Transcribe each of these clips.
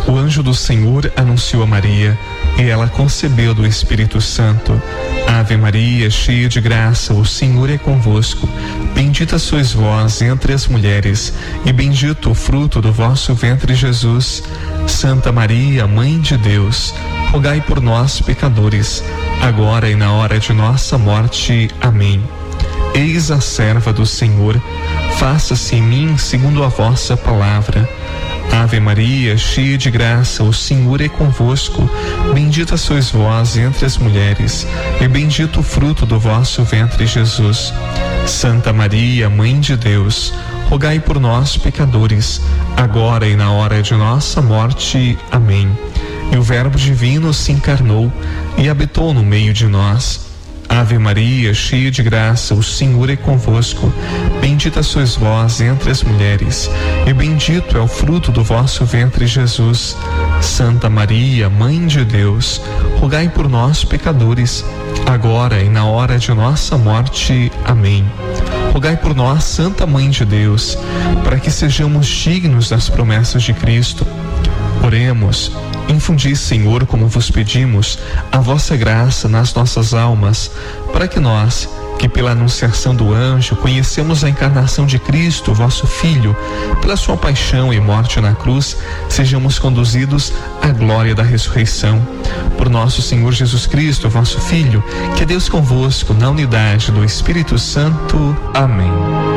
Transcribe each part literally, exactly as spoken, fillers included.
O anjo do Senhor anunciou a Maria, e ela concebeu do Espírito Santo. Ave Maria, cheia de graça, o Senhor é convosco. Bendita sois vós entre as mulheres, e bendito o fruto do vosso ventre, Jesus. Santa Maria, Mãe de Deus, rogai por nós, pecadores, agora e na hora de nossa morte. Amém. Eis a serva do Senhor, faça-se em mim segundo a vossa palavra. Ave Maria, cheia de graça, o Senhor é convosco. Bendita sois vós entre as mulheres, e bendito o fruto do vosso ventre, Jesus. Santa Maria, Mãe de Deus, rogai por nós, pecadores, agora e na hora de nossa morte. Amém. E o Verbo divino se encarnou e habitou no meio de nós. Ave Maria, cheia de graça, o Senhor é convosco. Bendita sois vós entre as mulheres, e bendito é o fruto do vosso ventre, Jesus. Santa Maria, Mãe de Deus, rogai por nós, pecadores, agora e na hora de nossa morte. Amém. Rogai por nós, Santa Mãe de Deus, para que sejamos dignos das promessas de Cristo. Oremos. Infundi, Senhor, como vos pedimos, a vossa graça nas nossas almas, para que nós, que pela anunciação do anjo conhecemos a encarnação de Cristo, vosso Filho, pela sua paixão e morte na cruz, sejamos conduzidos à glória da ressurreição. Por nosso Senhor Jesus Cristo, vosso Filho, que é Deus convosco, na unidade do Espírito Santo. Amém.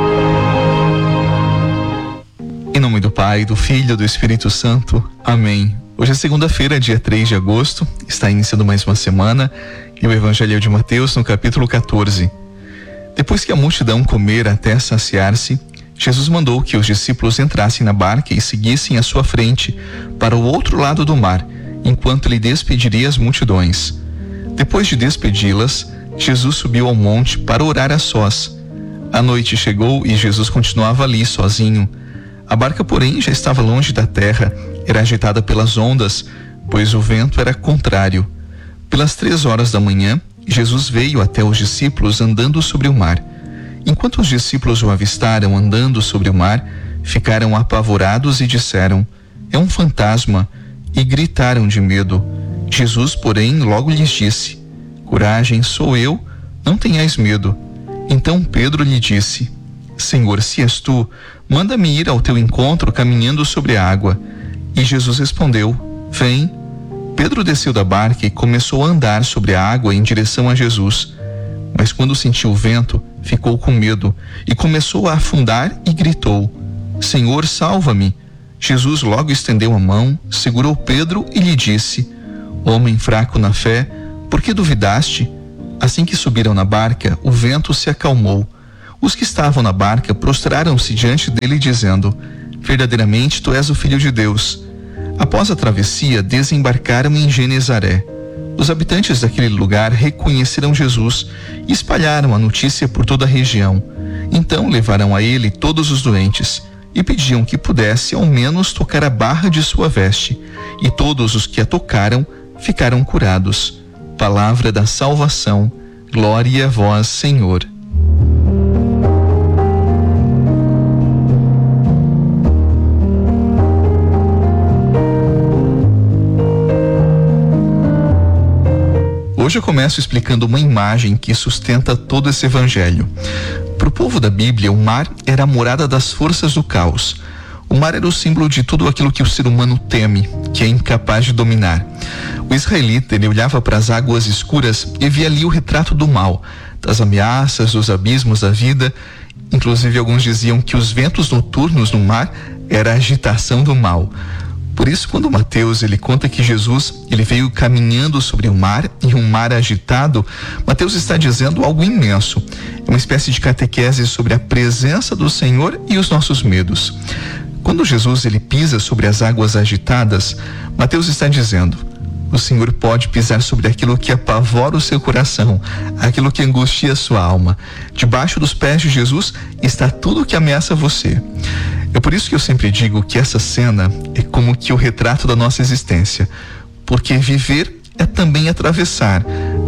Em nome do Pai, do Filho e do Espírito Santo. Amém. Hoje é segunda-feira, dia três de agosto, está iniciando mais uma semana, e o Evangelho de Mateus, no capítulo quatorze. Depois que a multidão comera até saciar-se, Jesus mandou que os discípulos entrassem na barca e seguissem à sua frente, para o outro lado do mar, enquanto ele despediria as multidões. Depois de despedi-las, Jesus subiu ao monte para orar a sós. A noite chegou e Jesus continuava ali sozinho. A barca, porém, já estava longe da terra, era agitada pelas ondas, pois o vento era contrário. Pelas três horas da manhã, Jesus veio até os discípulos andando sobre o mar. Enquanto os discípulos o avistaram andando sobre o mar, ficaram apavorados e disseram: "É um fantasma", e gritaram de medo. Jesus, porém, logo lhes disse: "Coragem, sou eu, não tenhais medo." Então Pedro lhe disse: "Senhor, se és tu, manda-me ir ao teu encontro caminhando sobre a água." E Jesus respondeu: "Vem." Pedro desceu da barca e começou a andar sobre a água em direção a Jesus. Mas quando sentiu o vento, ficou com medo e começou a afundar e gritou: "Senhor, salva-me." Jesus logo estendeu a mão, segurou Pedro e lhe disse: "Homem fraco na fé, por que duvidaste?" Assim que subiram na barca, o vento se acalmou. Os que estavam na barca prostraram-se diante dele, dizendo: "Verdadeiramente tu és o Filho de Deus." Após a travessia, desembarcaram em Genezaré. Os habitantes daquele lugar reconheceram Jesus e espalharam a notícia por toda a região. Então levaram a ele todos os doentes e pediam que pudesse ao menos tocar a barra de sua veste. E todos os que a tocaram ficaram curados. Palavra da salvação. Glória a vós, Senhor. Hoje eu começo explicando uma imagem que sustenta todo esse evangelho. Para o povo da Bíblia, o mar era a morada das forças do caos. O mar era o símbolo de tudo aquilo que o ser humano teme, que é incapaz de dominar. O israelita, ele olhava para as águas escuras e via ali o retrato do mal, das ameaças, dos abismos da vida. Inclusive, alguns diziam que os ventos noturnos no mar era a agitação do mal. Por isso, quando Mateus ele conta que Jesus ele veio caminhando sobre o mar e um mar agitado, Mateus está dizendo algo imenso. É uma espécie de catequese sobre a presença do Senhor e os nossos medos. Quando Jesus ele pisa sobre as águas agitadas, Mateus está dizendo: o Senhor pode pisar sobre aquilo que apavora o seu coração, aquilo que angustia a sua alma. Debaixo dos pés de Jesus está tudo que ameaça você. É por isso que eu sempre digo que essa cena é como que o retrato da nossa existência, porque viver é também atravessar,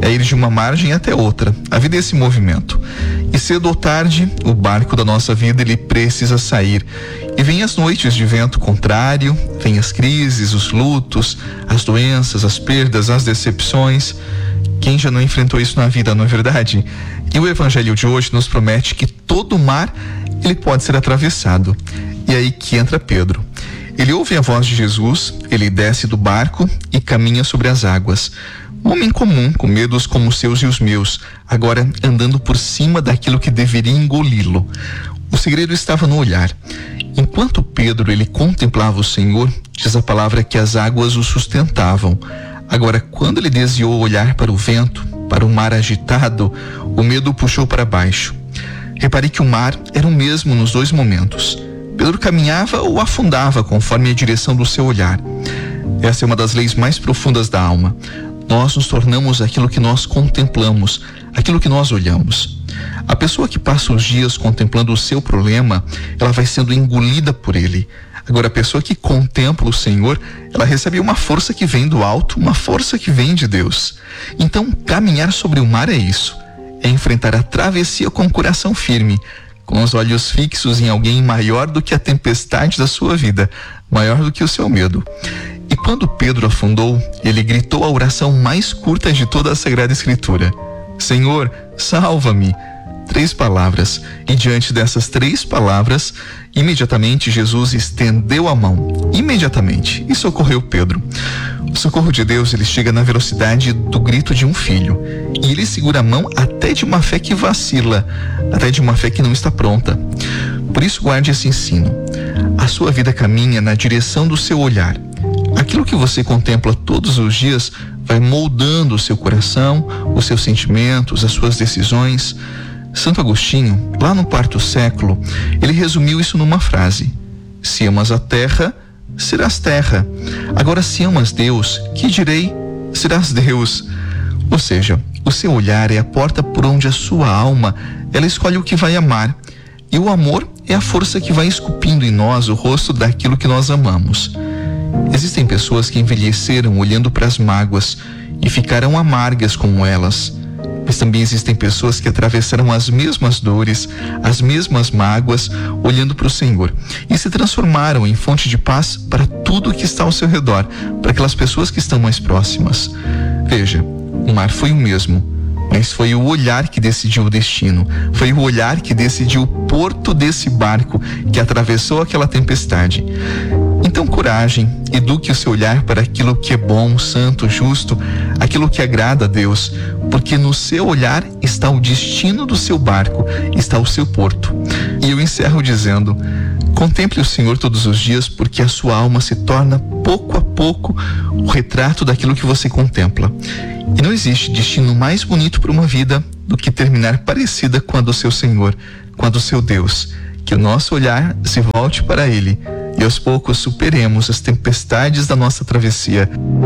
é ir de uma margem até outra. A vida é esse movimento. E cedo ou tarde, o barco da nossa vida, ele precisa sair. E vem as noites de vento contrário, vem as crises, os lutos, as doenças, as perdas, as decepções. Quem já não enfrentou isso na vida, não é verdade? E o evangelho de hoje nos promete que todo mar, ele pode ser atravessado. E aí que entra Pedro. Ele ouve a voz de Jesus, ele desce do barco e caminha sobre as águas. Um homem comum, com medos como os seus e os meus, agora andando por cima daquilo que deveria engoli-lo. O segredo estava no olhar. Enquanto Pedro ele contemplava o Senhor, diz a palavra que as águas o sustentavam. Agora, quando ele desviou o olhar para o vento, para o mar agitado, o medo o puxou para baixo. Repare que o mar era o mesmo nos dois momentos. Pedro caminhava ou afundava conforme a direção do seu olhar. Essa é uma das leis mais profundas da alma. Nós nos tornamos aquilo que nós contemplamos, aquilo que nós olhamos. A pessoa que passa os dias contemplando o seu problema, ela vai sendo engolida por ele. Agora, a pessoa que contempla o Senhor, ela recebe uma força que vem do alto, uma força que vem de Deus. Então, caminhar sobre o mar é isso. É enfrentar a travessia com o coração firme, com os olhos fixos em alguém maior do que a tempestade da sua vida, maior do que o seu medo. E quando Pedro afundou, ele gritou a oração mais curta de toda a Sagrada Escritura: Senhor, salva-me. Três palavras. E diante dessas três palavras, imediatamente Jesus estendeu a mão. Imediatamente. E socorreu Pedro. O socorro de Deus, ele chega na velocidade do grito de um filho. E ele segura a mão até de uma fé que vacila, até de uma fé que não está pronta. Por isso, guarde esse ensino. A sua vida caminha na direção do seu olhar. Aquilo que você contempla todos os dias vai moldando o seu coração, os seus sentimentos, as suas decisões. Santo Agostinho, lá no quarto século, ele resumiu isso numa frase: se amas a terra, serás terra. Agora, se amas Deus, que direi? Serás Deus. Ou seja, o seu olhar é a porta por onde a sua alma, ela escolhe o que vai amar. E o amor é a força que vai esculpindo em nós o rosto daquilo que nós amamos. Existem pessoas que envelheceram olhando para as mágoas e ficaram amargas como elas. Mas também existem pessoas que atravessaram as mesmas dores, as mesmas mágoas, olhando para o Senhor, e se transformaram em fonte de paz para tudo que está ao seu redor, para aquelas pessoas que estão mais próximas. Veja, o mar foi o mesmo, mas foi o olhar que decidiu o destino, foi o olhar que decidiu o porto desse barco que atravessou aquela tempestade. Então, coragem, eduque o seu olhar para aquilo que é bom, santo, justo, aquilo que agrada a Deus, porque no seu olhar está o destino do seu barco, está o seu porto. E eu encerro dizendo: contemple o Senhor todos os dias, porque a sua alma se torna pouco a pouco o retrato daquilo que você contempla. E não existe destino mais bonito para uma vida do que terminar parecida com a do seu Senhor, com a do seu Deus. Que o nosso olhar se volte para Ele e aos poucos superemos as tempestades da nossa travessia.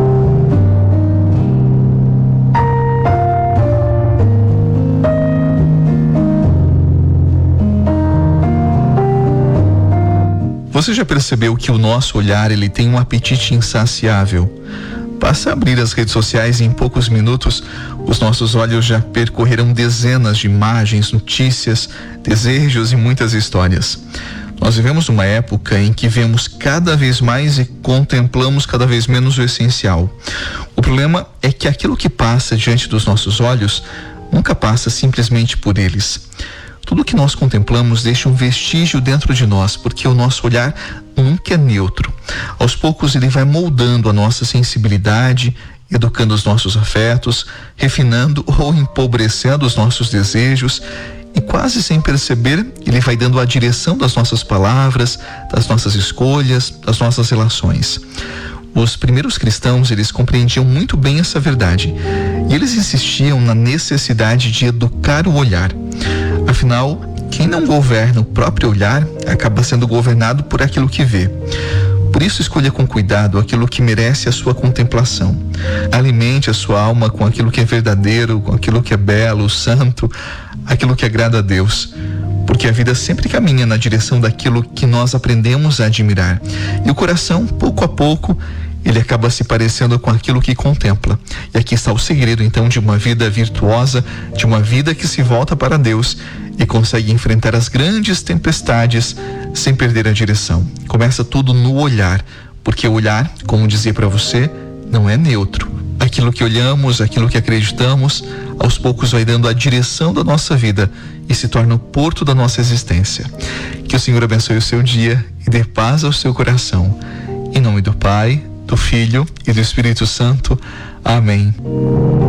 Você já percebeu que o nosso olhar, ele tem um apetite insaciável? Basta abrir as redes sociais e em poucos minutos os nossos olhos já percorreram dezenas de imagens, notícias, desejos e muitas histórias. Nós vivemos uma época em que vemos cada vez mais e contemplamos cada vez menos o essencial. O problema é que aquilo que passa diante dos nossos olhos nunca passa simplesmente por eles. Tudo que nós contemplamos deixa um vestígio dentro de nós, porque o nosso olhar nunca é neutro. Aos poucos ele vai moldando a nossa sensibilidade, educando os nossos afetos, refinando ou empobrecendo os nossos desejos, e quase sem perceber, ele vai dando a direção das nossas palavras, das nossas escolhas, das nossas relações. Os primeiros cristãos, eles compreendiam muito bem essa verdade, e eles insistiam na necessidade de educar o olhar. Afinal, quem não governa o próprio olhar acaba sendo governado por aquilo que vê. Por isso, escolha com cuidado aquilo que merece a sua contemplação. Alimente a sua alma com aquilo que é verdadeiro, com aquilo que é belo, santo, aquilo que agrada a Deus. Porque a vida sempre caminha na direção daquilo que nós aprendemos a admirar. E o coração, pouco a pouco, ele acaba se parecendo com aquilo que contempla. E aqui está o segredo, então, de uma vida virtuosa, de uma vida que se volta para Deus e consegue enfrentar as grandes tempestades sem perder a direção. Começa tudo no olhar, porque o olhar, como dizia para você, não é neutro. Aquilo que olhamos, aquilo que acreditamos, aos poucos vai dando a direção da nossa vida e se torna o porto da nossa existência. Que o Senhor abençoe o seu dia e dê paz ao seu coração. Em nome do Pai, do Filho e do Espírito Santo. Amém.